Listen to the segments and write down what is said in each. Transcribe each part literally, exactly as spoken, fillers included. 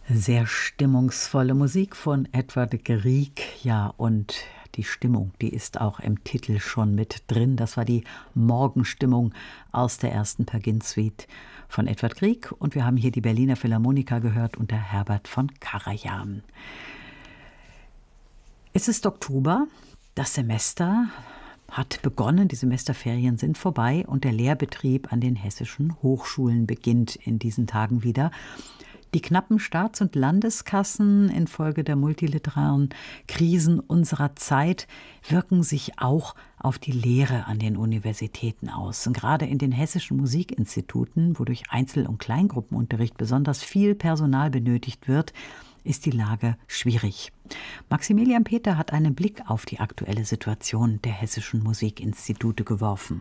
Sehr stimmungsvolle Musik von Edvard Grieg. Ja, und die Stimmung, die ist auch im Titel schon mit drin. Das war die Morgenstimmung aus der ersten Per Gynt-Suite von Edvard Grieg. Und wir haben hier die Berliner Philharmoniker gehört unter Herbert von Karajan. Es ist Oktober, das Semester hat begonnen, die Semesterferien sind vorbei und der Lehrbetrieb an den hessischen Hochschulen beginnt in diesen Tagen wieder. Die knappen Staats- und Landeskassen infolge der multiliteraren Krisen unserer Zeit wirken sich auch auf die Lehre an den Universitäten aus. Und gerade in den hessischen Musikinstituten, wo durch Einzel- und Kleingruppenunterricht besonders viel Personal benötigt wird, ist die Lage schwierig. Maximilian Peter hat einen Blick auf die aktuelle Situation der hessischen Musikinstitute geworfen.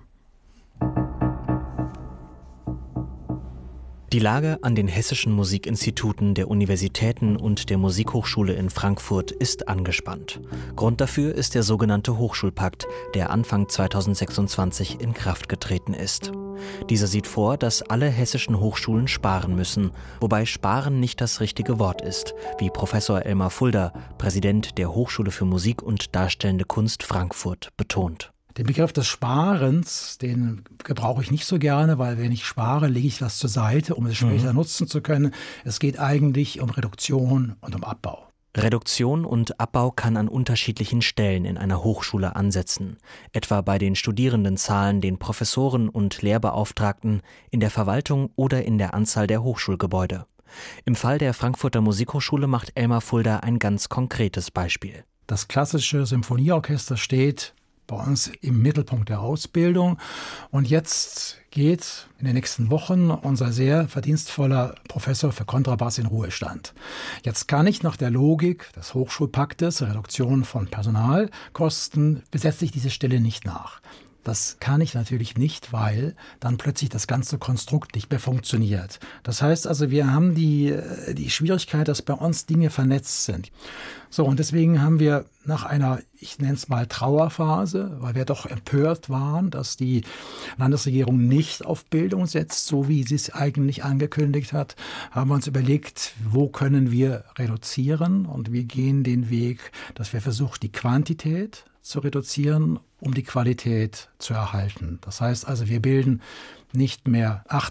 Die Lage an den hessischen Musikinstituten der Universitäten und der Musikhochschule in Frankfurt ist angespannt. Grund dafür ist der sogenannte Hochschulpakt, der Anfang zweitausendsechsundzwanzig in Kraft getreten ist. Dieser sieht vor, dass alle hessischen Hochschulen sparen müssen, wobei sparen nicht das richtige Wort ist, wie Professor Elmar Fulda, Präsident der Hochschule für Musik und Darstellende Kunst Frankfurt, betont. Den Begriff des Sparens, den gebrauche ich nicht so gerne, weil wenn ich spare, lege ich was zur Seite, um es später mhm. nutzen zu können. Es geht eigentlich um Reduktion und um Abbau. Reduktion und Abbau kann an unterschiedlichen Stellen in einer Hochschule ansetzen, etwa bei den Studierendenzahlen, den Professoren und Lehrbeauftragten, in der Verwaltung oder in der Anzahl der Hochschulgebäude. Im Fall der Frankfurter Musikhochschule macht Elmar Fulda ein ganz konkretes Beispiel. Das klassische Symphonieorchester steht bei uns im Mittelpunkt der Ausbildung. Und jetzt geht in den nächsten Wochen unser sehr verdienstvoller Professor für Kontrabass in Ruhestand. Jetzt kann ich nach der Logik des Hochschulpaktes, Reduktion von Personalkosten, besetze ich diese Stelle nicht nach. Das kann ich natürlich nicht, weil dann plötzlich das ganze Konstrukt nicht mehr funktioniert. Das heißt also, wir haben die, die Schwierigkeit, dass bei uns Dinge vernetzt sind. So, und deswegen haben wir nach einer, ich nenne es mal Trauerphase, weil wir doch empört waren, dass die Landesregierung nicht auf Bildung setzt, so wie sie es eigentlich angekündigt hat, haben wir uns überlegt, wo können wir reduzieren? Und wir gehen den Weg, dass wir versuchen, die Quantität zu reduzieren, um die Qualität zu erhalten. Das heißt also, wir bilden nicht mehr achtzig